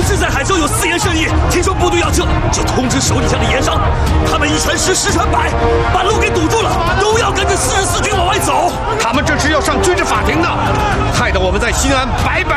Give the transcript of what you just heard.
知在海州有4盐生意，听说部队要撤，就通知手底下的盐商，他们1传10，10传百，把路给堵住了，都要跟着44军往外走。 他们这是要上军事法庭的，害得我们在西安白白